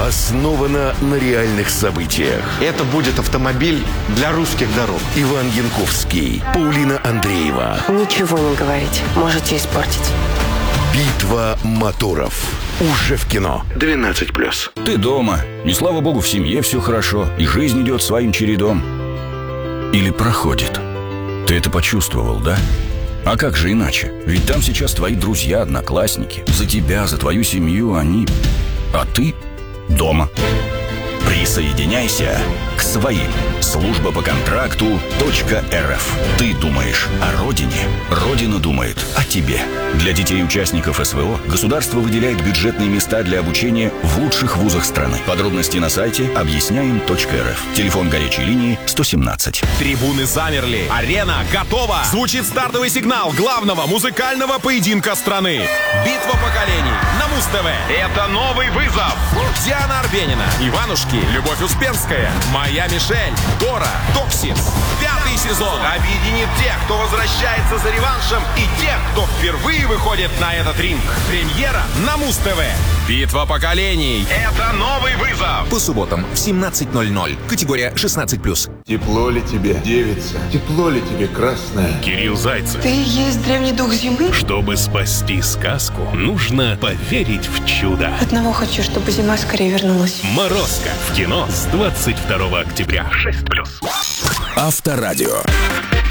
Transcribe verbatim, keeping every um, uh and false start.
Основана на реальных событиях. Это будет автомобиль для русских дорог. Иван Янковский, Паулина Андреева. Ничего не говорите, можете испортить. Битва моторов. Уже в кино. двенадцать плюс. Ты дома, и слава богу, в семье все хорошо, и жизнь идет своим чередом. Или проходит. Ты это почувствовал, да? А как же иначе? Ведь там сейчас твои друзья, одноклассники. За тебя, за твою семью они... А ты дома. Присоединяйся к своим. Служба по контракту .рф. Ты думаешь о родине, родина думает о тебе. Для детей-участников СВО государство выделяет бюджетные места для обучения в лучших вузах страны. Подробности на сайте объясняем точка эр эф. Телефон горячей линии сто семнадцать. Трибуны замерли. Арена готова. Звучит стартовый сигнал главного музыкального поединка страны. Битва поколений на Муз-ТВ. Это новый вызов. Диана Арбенина, Иванушки, Любовь Успенская, Моя Мишель, Дора, Токсис. Пятый сезон объединит тех, кто возвращается за реваншем, и тех, кто впервые выходит на этот ринг. Премьера на Муз-ТВ. Битва поколений. Это новый вызов. По субботам в семнадцать ноль ноль. Категория шестнадцать плюс. Тепло ли тебе, девица? Тепло ли тебе, красная? Кирилл Зайцев. Ты и есть древний дух зимы? Чтобы спасти сказку, нужно поверить в чудо. Одного хочу, чтобы зима скорее вернулась. «Морозко» в кино с двадцать второго октября. шесть плюс. Авторадио.